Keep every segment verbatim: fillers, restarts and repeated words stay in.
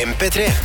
M P tre.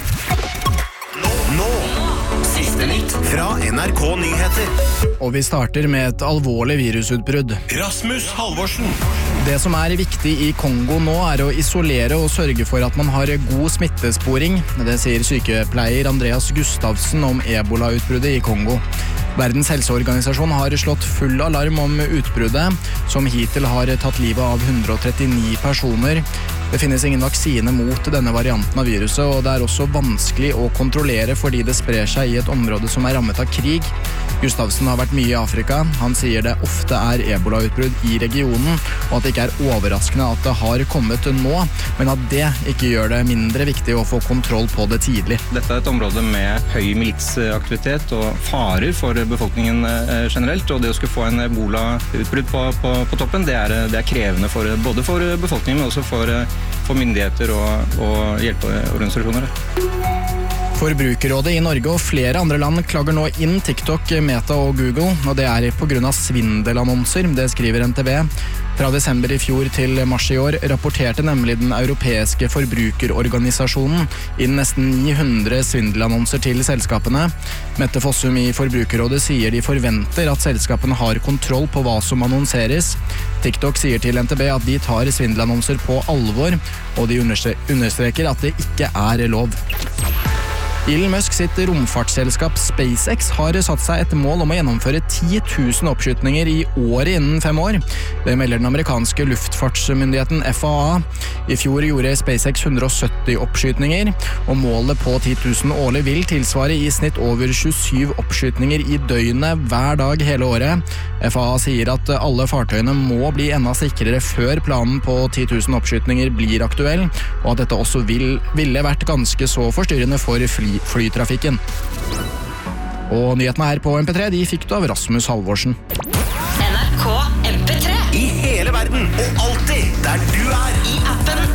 Nå, nå. Siste nytt fra N R K Nyheter. Og vi starter med et alvorlig virusutbrudd. Rasmus Halvorsen. Det som er viktig i Kongo nå er å isolere og sørge for at man har god smittesporing. Det sier sykepleier Andreas Gustavsen om ebola-utbruddet i Kongo. Verdens helseorganisasjon har slått full alarm om utbruddet, som hittil har tatt livet av hundre og trettini personer. Det finnes ingen vaksine mot denne varianten av viruset, og det er også vanskelig å kontrollere fordi det sprer seg i et område som er rammet av krig. Gustavsen har vært mye i Afrika. Han sier det ofte er ebola-utbrudd i regionen, og at det ikke er overraskende at det har kommet nå, men at det ikke gjør det mindre viktig å få kontroll på det tidlig. Dette er et område med høy militsaktivitet og farer for befolkningen generelt, og det å skulle få en ebola-utbrudd på, på, på toppen, det er, det er krevende for, både for befolkningen, men også for, for myndigheter og, og hjelpeorganisasjoner. Forbrukerrådet i Norge og flere andre land klager nå inn TikTok, Meta og Google, og det er på grunn av svindelannonser, det skriver N T V. Fra desember i fjor til mars i år rapporterte nemlig den europeiske forbrukerorganisasjonen inn nesten ni hundre svindelannonser til selskapene. Mette Fossum i Forbrukerrådet sier de forventer at selskapene har kontroll på hva som annonseres. TikTok sier til N T V at de tar svindelannonser på alvor, og de understreker at det ikke er lov. Elon Musk sitt romfartsselskap SpaceX har satt seg et mål om å gjennomføre ti tusen oppskytninger i året innen fem år. Det melder den amerikanske luftfartsmyndigheten F A A. I fjor gjorde SpaceX hundre og sytti oppskytninger, og målet på ti tusen årlig vil tilsvare i snitt over tjuesyv oppskytninger i døgnet hver dag hele året. F A A sier at alle fartøyene må bli enda sikrere før planen på ti tusen oppskytninger blir aktuell, og at dette også vil, ville vært ganske så forstyrrende for fly flytrafikken. Og nyhetene her på M P tre, de fikk du av Rasmus Halvorsen. N R K M P tre. I hele verden, og alltid der du er. I appen